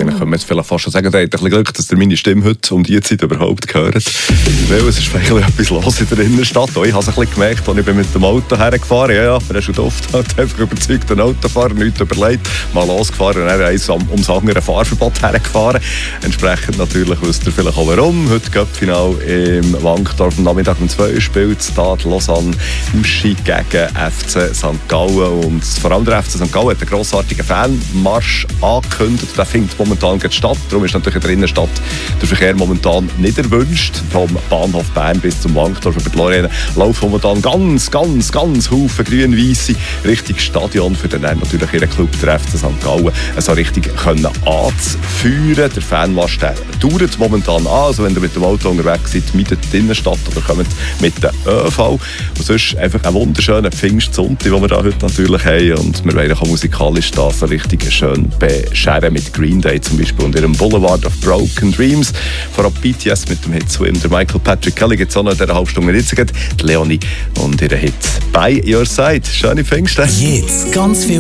Eigentlich können wir jetzt vielleicht fast schon sagen, ihr habt ein bisschen Glück, dass ihr meine Stimme heute um diese Zeit überhaupt gehört. Weil es ist vielleicht etwas los in der Innenstadt. Ich habe es ein bisschen gemerkt, als ich mit dem Auto hergefahren bin. Ja, man ist schon oft halt einfach überzeugt, den Autofahrer nichts überlegt. Mal losgefahren und dann ums andere Fahrverbot hergefahren. Entsprechend natürlich wisst ihr vielleicht auch warum. Heute Cup-Final im Wankdorf am Nachmittag um 2 Uhr spielt Stade Lausanne Uschi gegen FC St. Gallen. Und vor allem der FC St. Gallen hat einen grossartigen Fanmarsch angekündigt. Der findet momentan statt. Darum ist natürlich in der Innenstadt der Verkehr momentan nicht erwünscht. Vom Bahnhof Bern bis zum Wankdorf über die Lorraine laufen momentan ganz Haufen grün-weisse Richtung Stadion, für den natürlich ihren Club, der FC St. Gallen, so richtig anzuführen. Der Fanmarsch dauert momentan an. Also wenn ihr mit dem Auto unterwegs seid, meidet die Innenstadt oder kommt mit dem ÖV. Und sonst einfach einen wunderschönen Pfingstsonntag, den wir da heute natürlich haben. Und wir wollen auch musikalisch da so richtig schön bescheren mit Green Day zum Beispiel und ihrem Boulevard of Broken Dreams. Vor allem BTS mit dem Hit Swim. Der Michael Patrick Kelly gibt es auch noch in dieser halben Stunde. Die Leonie und ihren Hit By Your Side. Schöne Pfingsten. Jetzt ganz viel